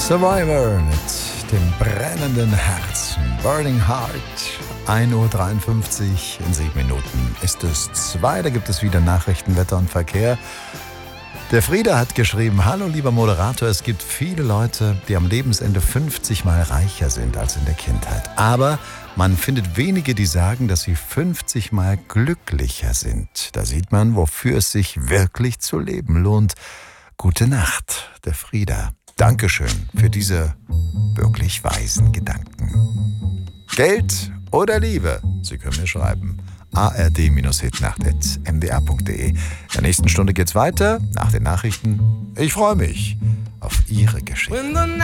Survivor mit dem brennenden Herz. Burning Heart. 1:53 Uhr. In 7 Minuten ist es 2. Da gibt es wieder Nachrichten, Wetter und Verkehr. Der Frieda hat geschrieben: Hallo lieber Moderator, es gibt viele Leute, die am Lebensende 50 Mal reicher sind als in der Kindheit. Aber man findet wenige, die sagen, dass sie 50 Mal glücklicher sind. Da sieht man, wofür es sich wirklich zu leben lohnt. Gute Nacht, der Frieda. Dankeschön für diese wirklich weisen Gedanken. Geld oder Liebe? Sie können mir schreiben. ard-hitnacht@mdr.de. In der nächsten Stunde geht's weiter nach den Nachrichten. Ich freue mich auf Ihre Geschichte.